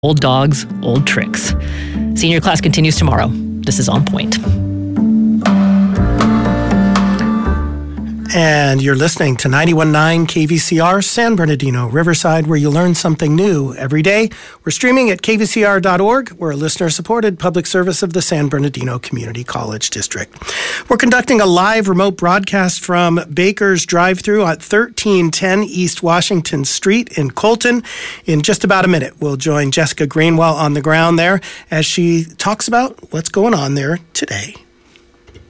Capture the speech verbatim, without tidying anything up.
Old dogs, old tricks. Senior class continues tomorrow. This is On Point. And you're listening to ninety-one point nine K V C R, San Bernardino, Riverside, where you learn something new every day. We're streaming at k v c r dot org. We're a listener-supported public service of the San Bernardino Community College District. We're conducting a live remote broadcast from Baker's Drive-Thru at thirteen ten East Washington Street in Colton. In just about a minute, we'll join Jessica Greenwell on the ground there as she talks about what's going on there today.